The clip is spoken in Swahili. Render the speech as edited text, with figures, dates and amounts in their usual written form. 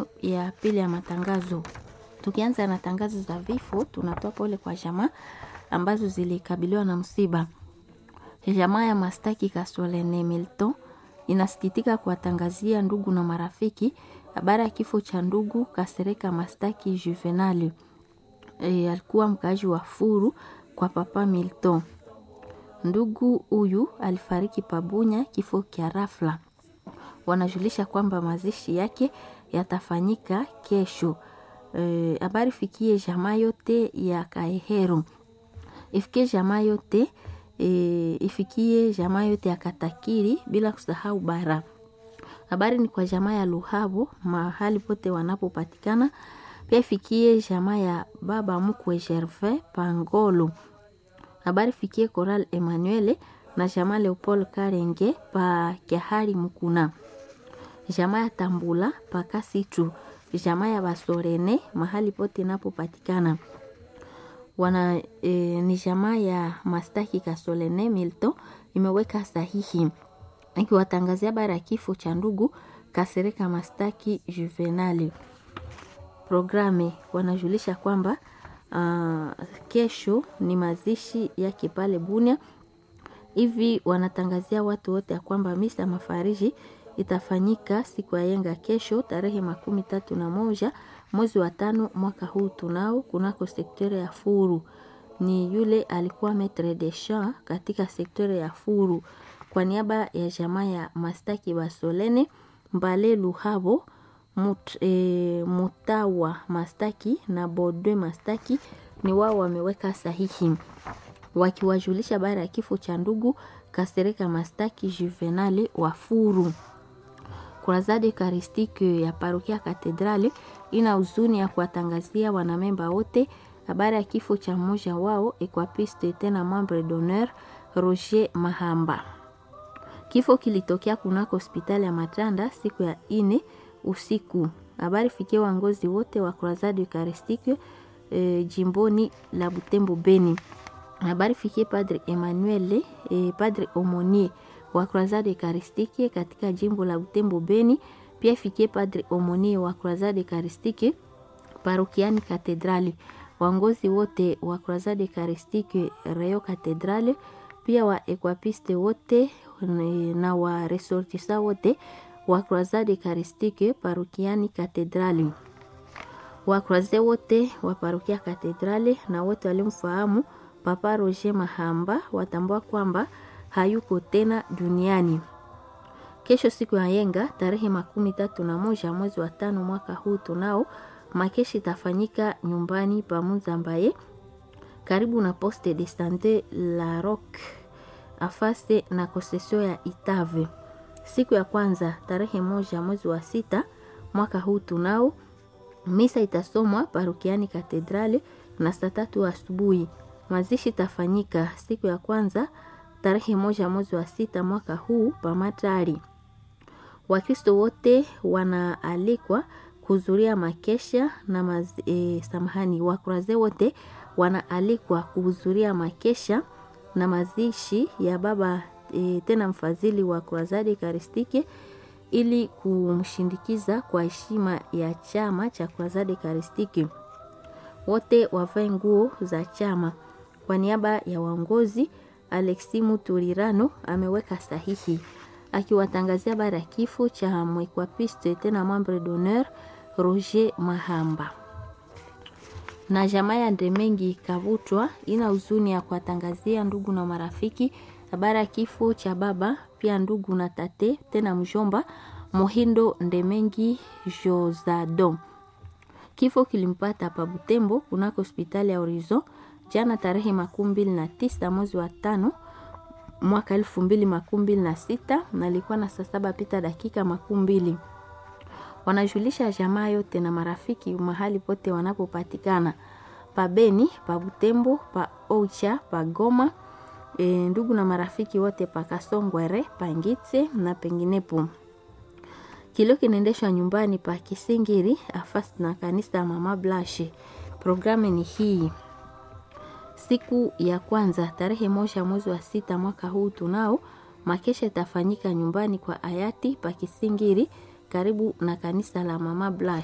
ya pili ya matangazo. Tukianza na tangazo za vifo, tunatoa pole kwa jamaa ambazo zilikabiliwa na msiba. Jamaa ya Mastaki Kasolene Milton inasikitika kuwatangazia ndugu na marafiki habari ya kifo cha ndugu Kasereka Mastaki Juvenali. Alikuwa mkaaji wa Furu kwa papa Milton. Ndugu huyu alifariki Pabunya kifo kia rafla. Wanajulisha kwamba mazishi yake yatafanyika kesho. Habari fikie jamaa yote ya Kaehero. Ifikie jamaa yote ya Katakiri bila kusahau Bara. Habari ni kwa jamaa ya Luhabo mahali pote wanapopatikana. Pia ifikie jamaa ya baba mkwe Gervais Pangolo. Habari fikie Coral Emmanuel na jamaa Leopold Karenge pa Kiahari Mukuna. Jamaa ya Tambula pa Kasitu. Jamaa ya Basorene mahali pote napopatikana. Ni jamaa ya Mastaki Kasolene Milton imeweka sahihi ikiwatangazia habari ya kifo cha ndugu Kasereka Mastaki Juvenali. Programe wanajulisha kwamba kesho ni mazishi yake pale Bunia. Hivi wanatangazia watu wote ya kwamba misa mafariji itafanyika siku ya yenga kesho tarehe 31 mwezi wa 5 mwaka huu tunao kunako sektere ya Furu. Ni yule alikuwa maître de chant katika sektere ya Furu. Kwa niaba ya jamaa ya Mastaki Basolene Mbale Luhabo Mutawa Mastaki na Bodwe Mastaki ni wao wameweka sahihi wakiwajulisha habari ya kifo cha ndugu Kasereka Mastaki Juvenali wa Furu. Kurazade Eucharistique ya parokia Katedrali ina huzuni ya kuwatangazia wanamemba wote habari ya kifo cha mmoja wao equapiste tena membre d'honneur Roger Mahamba. Kifo kilitokea kunako hospitali ya Matanda siku ya 4 usiku. Habari fikie wangozi wote wa Kurazade Eucharistique jimboni la Butembo Beni. Habari fikie Padre Emmanuel Padre Omonier wa Croisade Eucharistique katika jimbo la Butembo Beni. Pia fikie Padre Omonier wa Croisade Eucharistique parokiani Katedrali. Wangozi wote wa Croisade Eucharistique Reo Katedrali, pia wa equapiste wote na wa resortissa wote wa Croisade Eucharistique parokiani Katedrali. Wa Croisade wote wa parokia Katedrali na wote walimfahamu Papa Roger Mahamba watambua kwamba hayuko tena duniani. Kesho siku ya yenga tarehe 31 mwezi wa 5 mwaka huu tunao makeshi tafanyika nyumbani pa Munzambaye karibu na poste de santé La Roque afase na kosesio ya Itave. Siku ya kwanza tarehe 1 mwezi wa 6 mwaka huu tunao misa itasomwa parokiani Katedrali na saa 3 asubuhi. Mazishi tafanyika siku ya kwanza tarehe 1 mwezi wa 6 mwaka huu pa Matari. Wakristo wote wanaalikwa kuhudhuria makesha na wakuraze wote wanaalikwa kuhudhuria makesha na mazishi ya baba tena mfadhili wa Croisade Eucharistique ili kumshindikiza kwa heshima ya chama cha Croisade Eucharistique. Wote wavae nguo za chama. Kwa niaba ya waongozi Alexis Muturirano ameweka sahihi akiwatangazia habari ya kifo cha mwekwapiste tena membre d'honneur Roger Mahamba. Na jamaa ya Ndemengi Kavutwa ina huzuni ya kuwatangazia ndugu na marafiki habari ya kifo cha baba pia ndugu na tate tena mjomba Mohindo Ndemengi Josado. Kifo kilimpata pa Butembo kunako hospitali ya Horizon jana tarehe 29 mwezi wa 5 mwaka 2026 na ilikuwa na saa 7 pita dakika 20. Wanajulisha jamaa yote na marafiki mahali pote wanapopatikana pa Beni, pa Butembo, pa Ocha, pa Goma, ndugu na marafiki wote pa Kasongwere, pa Ngitse na penginepo. Kilio kinaendeshwa nyumbani pa Kisingiri afasi na kanisa Mama Blanche. Programu ni hii. Siku ya kwanza tarehe 1 mwezi wa 6 mwaka huu tunao makesha itafanyika nyumbani kwa hayati pa Kisingiri karibu na kanisa la Mama Blanche.